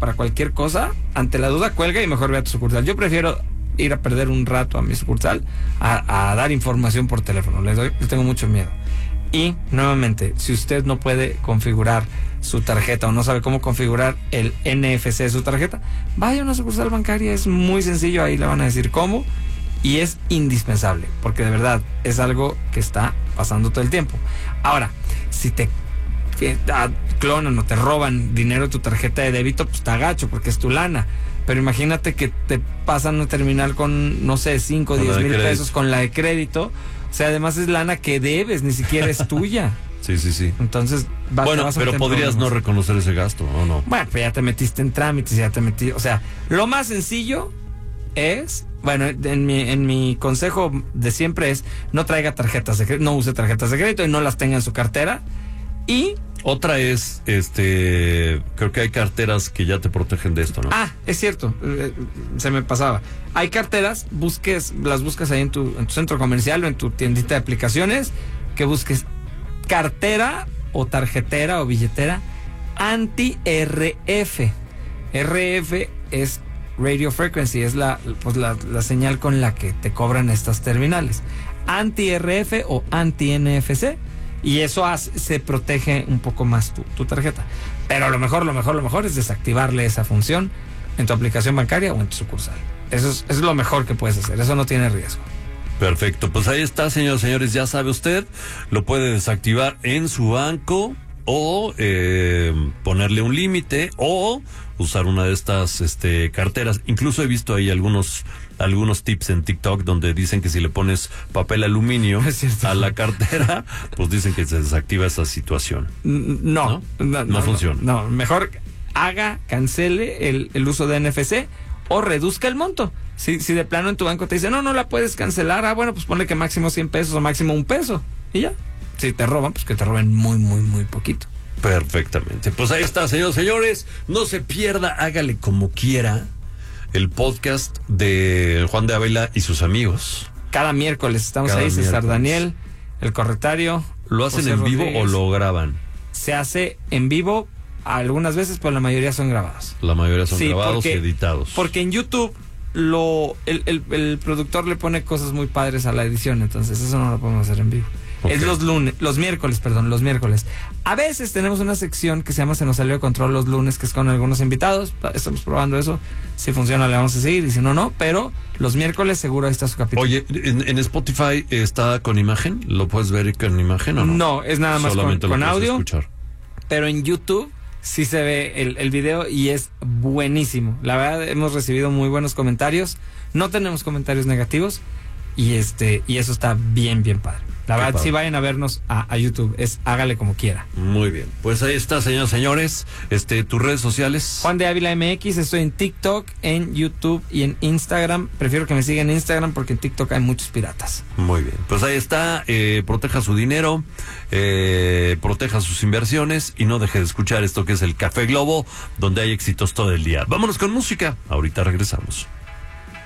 para cualquier cosa, ante la duda cuelga y mejor ve a tu sucursal. Yo prefiero ir a perder un rato a mi sucursal a dar información por teléfono. Les tengo mucho miedo. Y nuevamente, si usted no puede configurar su tarjeta o no sabe cómo configurar el NFC de su tarjeta, vaya a una sucursal bancaria, es muy sencillo, ahí le van a decir cómo, y es indispensable, porque de verdad es algo que está pasando todo el tiempo. Ahora, si te clonan o te roban dinero de tu tarjeta de débito, pues está gacho, porque es tu lana. Pero imagínate que te pasan a terminal con, no sé, 5 o 10 mil pesos con la de crédito. O sea, además es lana que debes, ni siquiera es tuya. Sí. Entonces, bueno, pero podrías no reconocer ese gasto, ¿o no? Bueno, pues ya te metiste en trámites, ya te metiste. O sea, lo más sencillo es, bueno, en mi consejo de siempre es no traiga tarjetas de crédito, no use tarjetas de crédito y no las tenga en su cartera. Y otra es, creo que hay carteras que ya te protegen de esto, ¿no? Ah, es cierto, se me pasaba. Hay carteras, las buscas ahí en tu centro comercial o en tu tiendita de aplicaciones, que busques cartera o tarjetera o billetera anti-RF. RF es Radio Frequency, es la señal con la que te cobran estas terminales. Anti-RF o anti-NFC. Y eso se protege un poco más tu tarjeta. Pero lo mejor es desactivarle esa función en tu aplicación bancaria o en tu sucursal. Eso es lo mejor que puedes hacer. Eso no tiene riesgo. Perfecto. Pues ahí está, señores. Ya sabe usted, lo puede desactivar en su banco o ponerle un límite o usar una de estas carteras. Incluso he visto ahí algunos tips en TikTok donde dicen que si le pones papel aluminio a la cartera, pues dicen que se desactiva esa situación. No funciona. No, mejor cancele el uso de NFC o reduzca el monto. Si de plano en tu banco te dice, no la puedes cancelar, bueno, pues ponle que máximo 100 pesos o máximo $1 y ya. Si te roban, pues que te roben muy, muy, muy poquito. Perfectamente. Pues ahí está, señores. No se pierda, hágale como quiera, el podcast de Juan de Ávila y sus amigos. Cada miércoles estamos ahí, César Daniel, el corretario. ¿Lo hacen en vivo o lo graban? Se hace en vivo algunas veces, pero la mayoría son grabados. La mayoría son grabados y editados. Porque en YouTube el productor le pone cosas muy padres a la edición, entonces eso no lo podemos hacer en vivo. Okay. Es los miércoles. A veces tenemos una sección que se llama Se nos salió de control los lunes, que es con algunos invitados. Estamos probando eso. Si funciona le vamos a seguir y si no, pero los miércoles seguro ahí está su capítulo. Oye, ¿en Spotify está con imagen? ¿Lo puedes ver con imagen o no? No, es nada más con audio. Escuchar. Pero en YouTube sí se ve el video y es buenísimo. La verdad, hemos recibido muy buenos comentarios. No tenemos comentarios negativos y eso está bien, bien padre. La verdad, sí vayan a vernos a YouTube, es hágale como quiera. Muy bien, pues ahí está, señores, tus redes sociales. Juan de Ávila MX, estoy en TikTok, en YouTube y en Instagram. Prefiero que me sigan en Instagram porque en TikTok hay muchos piratas. Muy bien, pues ahí está, proteja su dinero, proteja sus inversiones y no deje de escuchar esto que es el Café Globo, donde hay éxitos todo el día. Vámonos con música, ahorita regresamos.